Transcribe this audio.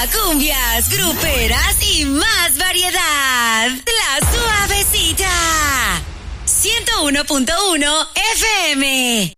cumbias, gruperas y más variedad. La Suavecita. 101.1 FM.